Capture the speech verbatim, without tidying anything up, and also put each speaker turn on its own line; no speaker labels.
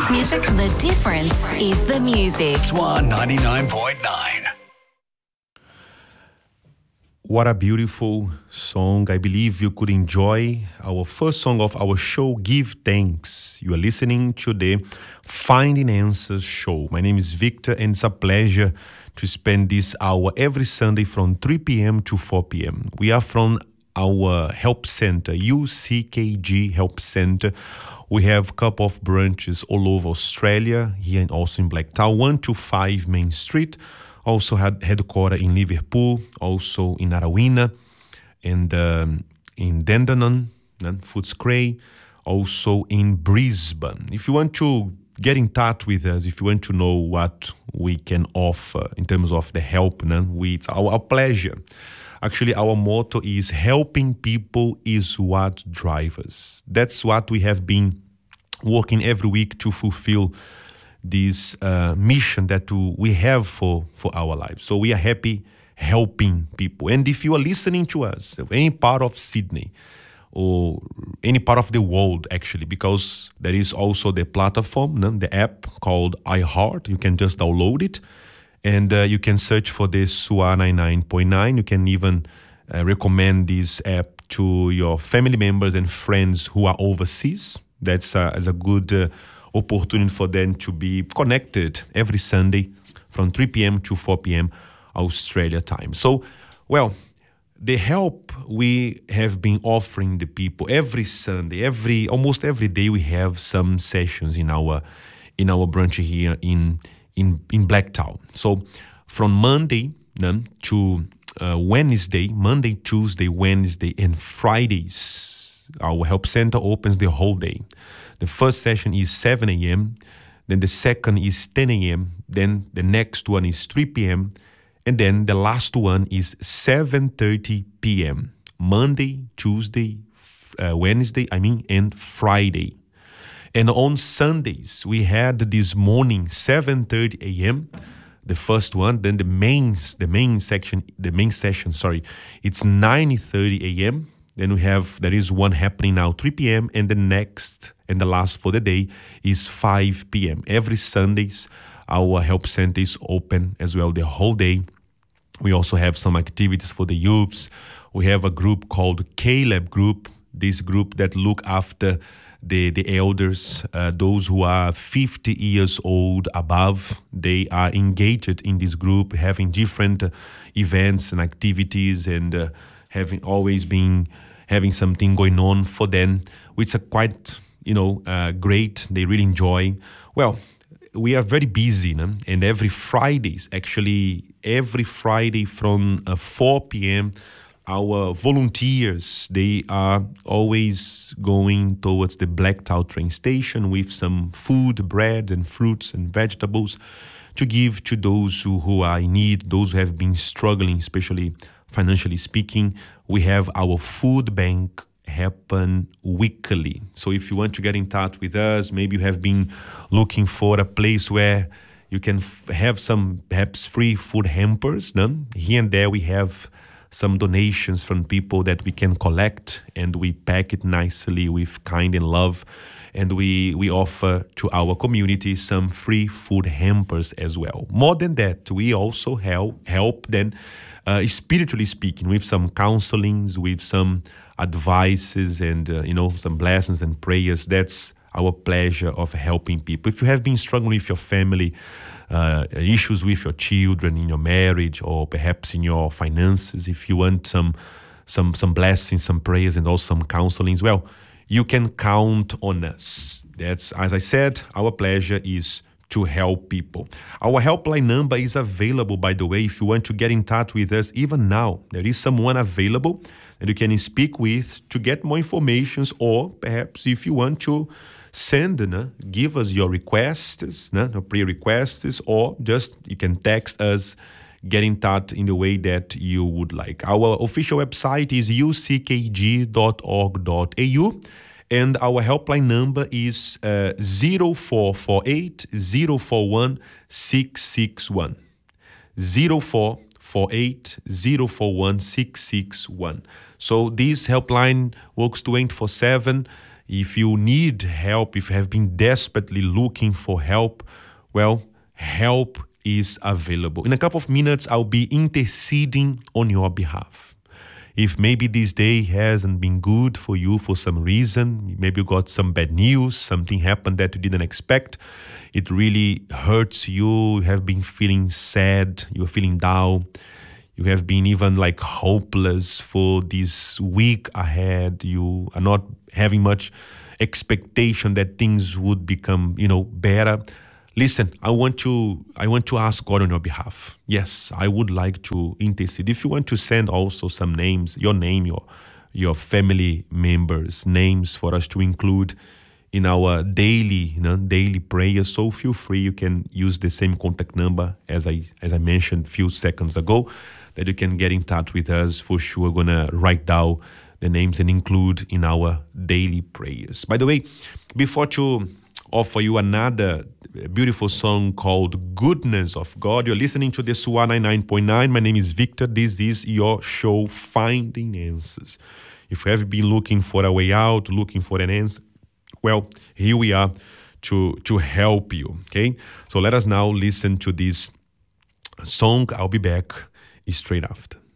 Music. The difference is the music.
Swan ninety-nine point nine.
What a beautiful song. I believe you could enjoy our first song of our show, Give Thanks. You are listening to the Finding Answers show. My name is Victor, and it's a pleasure to spend this hour every Sunday from three p.m. to four p.m. We are from our help center, U C K G Help Center. We have a couple of branches all over Australia, here and also in Blacktown, one to five Main Street. Also had headquarters in Liverpool, also in Arawina, and um, in Dandenong, and Footscray, also in Brisbane. If you want to get in touch with us, if you want to know what we can offer in terms of the help, we, it's our, our pleasure. Actually, our motto is helping people is what drives us. That's what we have been working every week to fulfill this uh, mission that we have for, for our lives. So we are happy helping people. And if you are listening to us, any part of Sydney or any part of the world, actually, because there is also the platform, the app called iHeart. You can just download it and uh, you can search for this Swan ninety-nine point nine. You can even uh, recommend this app to your family members and friends who are overseas. That's uh, as a good uh, opportunity for them to be connected every Sunday from three p.m. to four p.m. Australia time. So, well, the help we have been offering the people every Sunday, every almost every day, we have some sessions in our in our branch here in in in Blacktown. So, from Monday um, to uh, Wednesday, Monday, Tuesday, Wednesday, and Fridays, our help center opens the whole day. The first session is seven a.m., then the second is ten a.m., then the next one is three p.m., and then the last one is seven thirty p.m., Monday, Tuesday, uh, Wednesday, I mean, and Friday. And on Sundays, we had this morning, seven thirty a.m., the first one, then the main, the main section, the main session, sorry, it's nine thirty a.m., then we have, there is one happening now, three p.m., and the next and the last for the day is five p.m. Every Sundays, our help center is open as well the whole day. We also have some activities for the youths. We have a group called Caleb Group, this group that look after the, the elders, uh, those who are fifty years old above. They are engaged in this group, having different uh, events and activities, and uh, having always been having something going on for them, which are quite, you know, uh, great. They really enjoy. Well, we are very busy, no? And every Fridays, actually, every Friday from uh, four p.m., our volunteers, they are always going towards the Blacktown train station with some food, bread and fruits and vegetables to give to those who, who are in need, those who have been struggling, especially financially speaking. We have our food bank happen weekly. So if you want to get in touch with us, maybe you have been looking for a place where you can f- have some perhaps free food hampers. No? Here and there we have some donations from people that we can collect, and we pack it nicely with kind and love, and we, we offer to our community some free food hampers as well. More than that, we also help, help then, uh, spiritually speaking, with some counselings, with some advices and, uh, you know, some blessings and prayers. That's our pleasure of helping people. If you have been struggling with your family, uh, issues with your children, in your marriage, or perhaps in your finances, if you want some some some blessings, some prayers, and also some counselings, well, you can count on us. That's, as I said, our pleasure is to help people. Our helpline number is available, by the way, if you want to get in touch with us even now. There is someone available that you can speak with to get more information, or perhaps if you want to send, no, give us your requests, no, no prayer requests, or just you can text us, get in touch in the way that you would like. Our official website is u c k g dot org dot a u, and our helpline number is uh, zero four four eight, zero four one, six six one. zero four four eight, zero four one, six six one. So this helpline works twenty-four seven. If you need help, if you have been desperately looking for help, well, help is available. In a couple of minutes, I'll be interceding on your behalf. If maybe this day hasn't been good for you for some reason, maybe you got some bad news, something happened that you didn't expect, it really hurts you, you have been feeling sad, you're feeling down, you have been even like hopeless for this week ahead, you are not having much expectation that things would become, you know, better. Listen, I want to I want to ask God on your behalf. Yes, I would like to intercede. If you want to send also some names, your name, your your family members' names for us to include in our daily, you know, daily prayers, so feel free. You can use the same contact number as I as I mentioned a few seconds ago, that you can get in touch with us. For sure, we're gonna write down the names and include in our daily prayers. By the way, before to offer you another beautiful song called Goodness of God. You're listening to this one ninety-nine point nine. My name is Victor. This is your show, Finding Answers. If you have been looking for a way out, looking for an answer, well, here we are to, to help you, okay? So let us now listen to this song. I'll be back straight after.